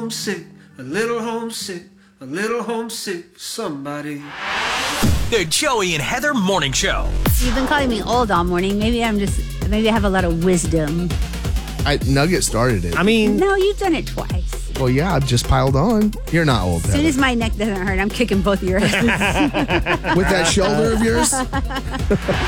homesick, a little homesick, a little homesick for somebody. The Joey and Heather Morning Show. You've been calling me old all morning. Maybe I have a lot of wisdom. Nugget started it. I mean, No, you've done it twice. Well, yeah, I've just piled on. You're not old, As soon Heather. as my neck doesn't hurt, I'm kicking both of your asses. With that shoulder of yours?